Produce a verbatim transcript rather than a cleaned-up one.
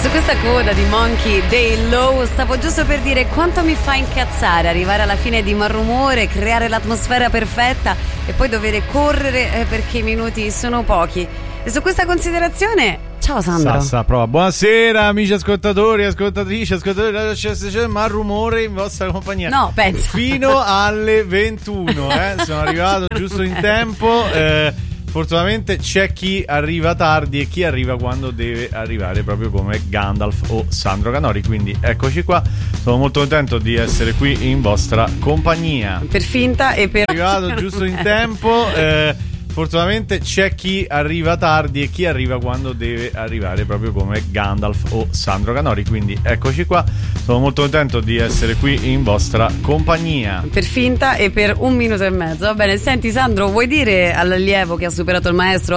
Su questa coda di Monkey Day Low stavo giusto per dire quanto mi fa incazzare arrivare alla fine di Malrumore, creare l'atmosfera perfetta e poi dover correre eh, perché i minuti sono pochi. E su questa considerazione, ciao Sandro. Sassa, prova. Buonasera amici ascoltatori, ascoltatrici, ascoltatori, c'è Malrumore in vostra compagnia. No, pensa. Fino alle ventuno, eh. Sono arrivato giusto in tempo. Eh, fortunatamente c'è chi arriva tardi e chi arriva quando deve arrivare, proprio come Gandalf o Sandro Canori. Quindi eccoci qua. Sono molto contento di essere qui in vostra compagnia. Per finta e per... Arrivato giusto in tempo. Eh, Fortunatamente c'è chi arriva tardi e chi arriva quando deve arrivare, proprio come Gandalf o Sandro Canori. Quindi eccoci qua. Sono molto contento di essere qui in vostra compagnia. Per finta e per un minuto e mezzo. Va bene, senti Sandro, vuoi dire all'allievo che ha superato il maestro